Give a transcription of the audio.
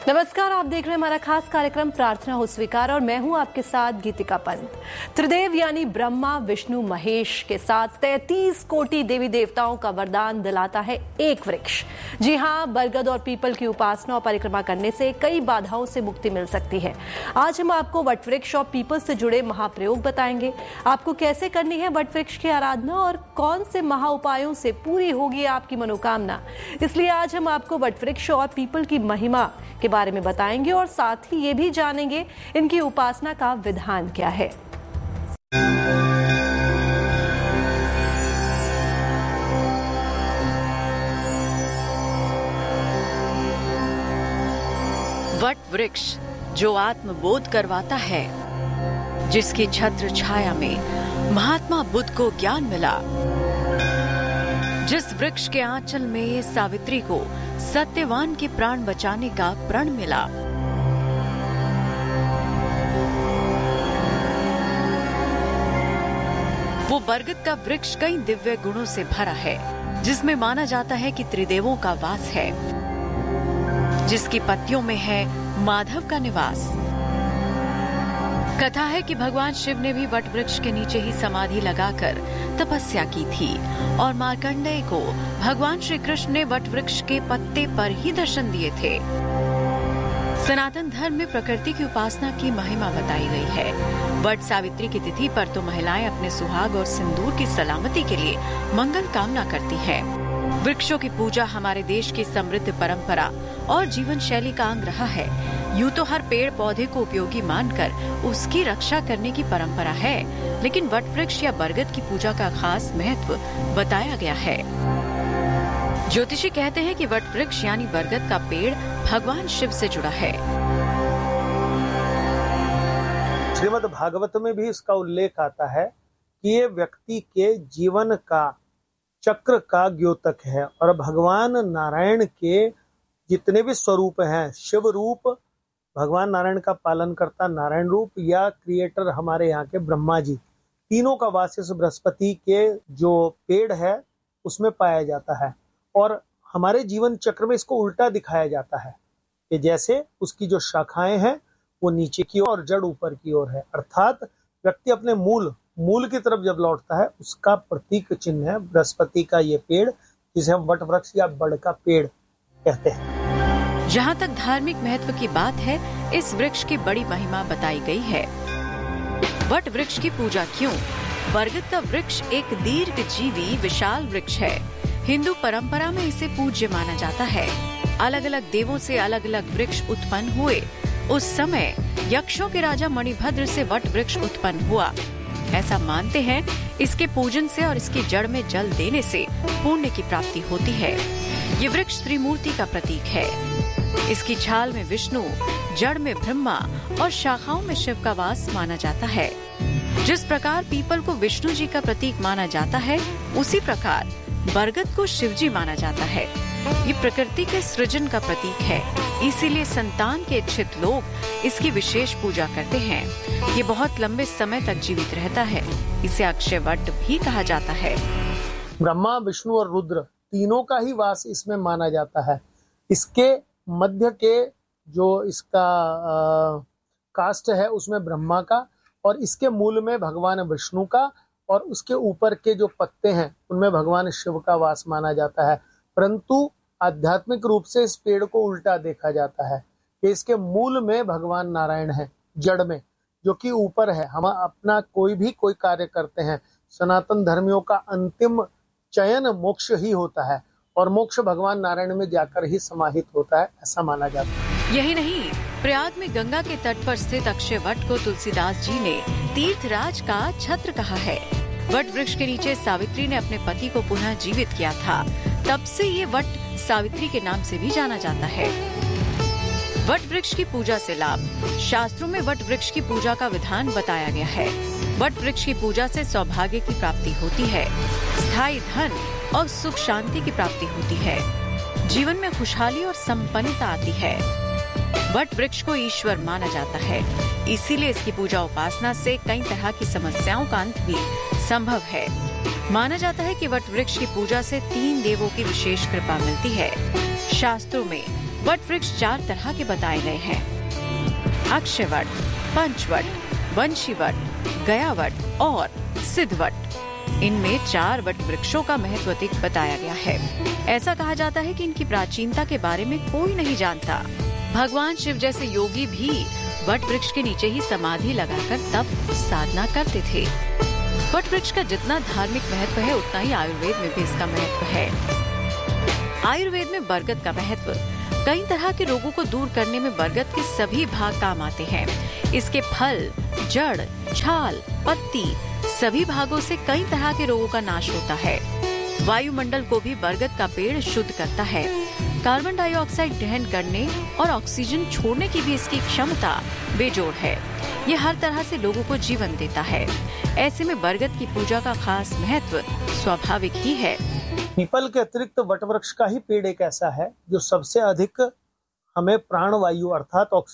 नमस्कार, आप देख रहे हैं हमारा खास कार्यक्रम प्रार्थना हो स्वीकार और मैं हूं आपके साथ गीतिका पंत। त्रिदेव यानी ब्रह्मा, विष्णु, महेश के साथ 33 कोटि देवी देवताओं का वरदान दिलाता है एक वृक्ष। जी हां, बरगद और पीपल की उपासना और परिक्रमा करने से कई बाधाओं से मुक्ति मिल सकती है। आज हम आपको वट वृक्ष और पीपल से जुड़े महाप्रयोग बताएंगे। आपको कैसे करनी है वट वृक्ष की आराधना और कौन से महा उपायों से पूरी होगी आपकी मनोकामना। इसलिए आज हम आपको वट वृक्ष और पीपल की महिमा के बारे में बताएंगे और साथ ही ये भी जानेंगे इनकी उपासना का विधान क्या है। वट वृक्ष जो आत्मबोध करवाता है, जिसकी छत्र छाया में महात्मा बुद्ध को ज्ञान मिला, जिस वृक्ष के आंचल में सावित्री को सत्यवान के प्राण बचाने का प्रण मिला, वो बरगद का वृक्ष कई दिव्य गुणों से भरा है, जिसमें माना जाता है कि त्रिदेवों का वास है, जिसकी पत्तियों में है माधव का निवास। कथा है कि भगवान शिव ने भी वट वृक्ष के नीचे ही समाधि लगाकर तपस्या की थी और मार्कंडेय को भगवान श्री कृष्ण ने वट वृक्ष के पत्ते पर ही दर्शन दिए थे। सनातन धर्म में प्रकृति की उपासना की महिमा बताई गई है। वट सावित्री की तिथि पर तो महिलाएं अपने सुहाग और सिंदूर की सलामती के लिए मंगल कामना करती हैं। वृक्षों की पूजा हमारे देश की समृद्ध परंपरा और जीवन शैली का अंग रहा है। यूं तो हर पेड़ पौधे को उपयोगी मानकर उसकी रक्षा करने की परंपरा है, लेकिन वट वृक्ष या बरगद की पूजा का खास महत्व बताया गया है। ज्योतिषी कहते हैं कि वट वृक्ष यानी बरगद का पेड़ भगवान शिव से जुड़ा है। श्रीमद् भागवत में भी इसका उल्लेख आता है कि ये व्यक्ति के जीवन का चक्र का द्योतक है और भगवान नारायण के जितने भी स्वरूप हैं, शिव रूप भगवान नारायण का पालन करता नारायण रूप या क्रिएटर हमारे यहाँ के ब्रह्मा जी, तीनों का वास इस बृहस्पति के जो पेड़ है उसमें पाया जाता है। और हमारे जीवन चक्र में इसको उल्टा दिखाया जाता है कि जैसे उसकी जो शाखाएं हैं वो नीचे की ओर और जड़ ऊपर की ओर है, अर्थात व्यक्ति अपने मूल की तरफ जब लौटता है उसका प्रतीक चिन्ह है बृहस्पति का ये पेड़, जिसे हम वट वृक्ष या बड़ का पेड़ कहते हैं। जहाँ तक धार्मिक महत्व की बात है, इस वृक्ष की बड़ी महिमा बताई गई है। वट वृक्ष की पूजा क्यों? बरगद का वृक्ष एक दीर्घजीवी विशाल वृक्ष है। हिंदू परंपरा में इसे पूज्य माना जाता है। अलग अलग देवों से अलग अलग वृक्ष उत्पन्न हुए। उस समय यक्षों के राजा मणिभद्र से वट वृक्ष उत्पन्न हुआ। ऐसा मानते हैं इसके पूजन से और इसकी जड़ में जल देने से पुण्य की प्राप्ति होती है। ये वृक्ष त्रिमूर्ति का प्रतीक है। इसकी छाल में विष्णु, जड़ में ब्रह्मा और शाखाओं में शिव का वास माना जाता है। जिस प्रकार पीपल को विष्णु जी का प्रतीक माना जाता है, उसी प्रकार बरगद को शिव जी माना जाता है। ये प्रकृति के सृजन का प्रतीक है, इसीलिए संतान के इच्छित लोग इसकी विशेष पूजा करते हैं। ये बहुत लंबे समय तक जीवित रहता है। इसे अक्षय वट भी कहा जाता है। ब्रह्मा, विष्णु और रुद्र तीनों का ही वास इसमें माना जाता है। इसके मध्य के जो इसका काष्ठ है उसमें ब्रह्मा का और इसके मूल में भगवान विष्णु का और उसके ऊपर के जो पत्ते हैं उनमें भगवान शिव का वास माना जाता है। परंतु आध्यात्मिक रूप से इस पेड़ को उल्टा देखा जाता है कि इसके मूल में भगवान नारायण है, जड़ में जो कि ऊपर है। हम अपना कोई कार्य करते हैं, सनातन धर्मियों का अंतिम चयन मोक्ष ही होता है और मोक्ष भगवान नारायण में जाकर ही समाहित होता है, ऐसा माना जाता है। यही नहीं, प्रयाग में गंगा के तट पर स्थित अक्षय वट को तुलसीदास जी ने तीर्थराज का छत्र कहा है। वट वृक्ष के नीचे सावित्री ने अपने पति को पुनः जीवित किया था, तब से ये वट सावित्री के नाम से भी जाना जाता है। वट वृक्ष की पूजा से लाभ। शास्त्रों में वट वृक्ष की पूजा का विधान बताया गया है। वट वृक्ष की पूजा से सौभाग्य की प्राप्ति होती है, स्थायी धन और सुख शांति की प्राप्ति होती है, जीवन में खुशहाली और संपन्नता आती है। वट वृक्ष को ईश्वर माना जाता है, इसीलिए इसकी पूजा उपासना से कई तरह की समस्याओं का अंत भी संभव है। माना जाता है कि वट वृक्ष की पूजा से 3 देवों की विशेष कृपा मिलती है। शास्त्रों में वट वृक्ष 4 तरह के बताए गए हैं: अक्षयवट, पंचवट, वंशीवट, गयावट और सिद्धवट। इनमें 4 वट वृक्षों का महत्व अधिक बताया गया है। ऐसा कहा जाता है कि इनकी प्राचीनता के बारे में कोई नहीं जानता। भगवान शिव जैसे योगी भी वट वृक्ष के नीचे ही समाधि लगाकर तप साधना करते थे। वट वृक्ष का जितना धार्मिक महत्व है उतना ही आयुर्वेद में भी इसका महत्व है। आयुर्वेद में बरगद का महत्व: कई तरह के रोगों को दूर करने में बरगद के सभी भाग काम आते हैं। इसके फल, जड़, छाल, पत्ती सभी भागों से कई तरह के रोगों का नाश होता है। वायुमंडल को भी बरगद का पेड़ शुद्ध करता है। कार्बन डाइऑक्साइड ग्रहण करने और ऑक्सीजन छोड़ने की भी इसकी क्षमता बेजोड़ है। ये हर तरह से लोगों को जीवन देता है। ऐसे में बरगद की पूजा का खास महत्व स्वाभाविक ही है। पीपल के अतिरिक्त वट वृक्ष का ही पेड़ एक ऐसा है जो सबसे अधिक हमें प्राणवायु अर्थात